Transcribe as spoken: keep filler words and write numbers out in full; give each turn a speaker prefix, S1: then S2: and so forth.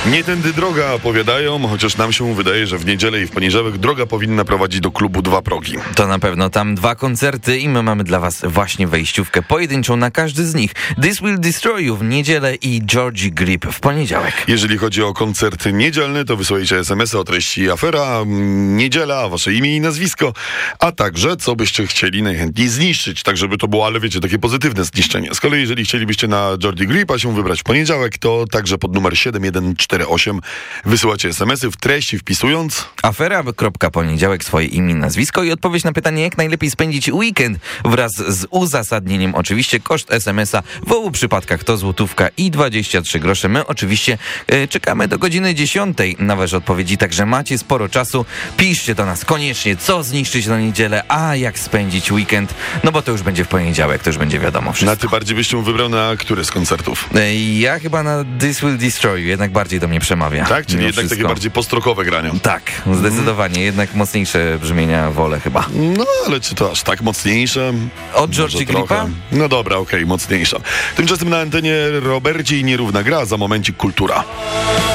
S1: Nie tędy droga, opowiadają, chociaż nam się wydaje, że w niedzielę i w poniedziałek droga powinna prowadzić do klubu Dwa Progi.
S2: To na pewno tam dwa koncerty i my mamy dla was właśnie wejściówkę pojedynczą na każdy z nich. This Will Destroy You w niedzielę i Georgie Grip w poniedziałek.
S1: Jeżeli chodzi o koncert niedzielny, to wysyłajcie es em es a o treści afera, niedziela, wasze imię i nazwisko, a także co byście chcieli najchętniej zniszczyć, tak żeby to było, ale wiecie, takie pozytywne zniszczenie. Z kolei jeżeli chcielibyście na Georgie Gripa się wybrać w poniedziałek, to także pod numer siedem jeden cztery osiem wysyłacie es em esy w treści wpisując
S2: afera.poniedziałek, swoje imię, nazwisko i odpowiedź na pytanie, jak najlepiej spędzić weekend wraz z uzasadnieniem. Oczywiście koszt es em es a w obu przypadkach to złotówka i dwadzieścia trzy grosze. My oczywiście yy, czekamy do godziny dziesiątej na wasze odpowiedzi, także macie sporo czasu. Piszcie do nas koniecznie, co zniszczyć na niedzielę, a jak spędzić weekend, no bo to już będzie w poniedziałek, to już będzie wiadomo wszystko.
S1: Na ty bardziej byś się wybrał na który z koncertów?
S2: Yy, ja chyba na This Will Destroy You, jednak bardziej do mnie przemawia.
S1: Tak? Czyli jednak
S2: wszystko.
S1: takie bardziej postrokowe grania.
S2: Tak, zdecydowanie. Mm. Jednak mocniejsze brzmienia wolę chyba.
S1: No, ale czy to aż tak mocniejsze?
S2: Od Georgie Gripa?
S1: No dobra, okej, okay, mocniejsza. Tymczasem na antenie Robercie i Nierówna Gra, za momencik kultura.